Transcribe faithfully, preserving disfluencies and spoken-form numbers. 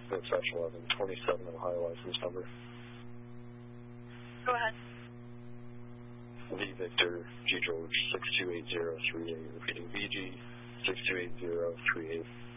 Section eleven twenty-seven, Ohio license number. Go ahead. V Victor, G George, six two eight zero three eight, repeating V G, six two eight zero three eight.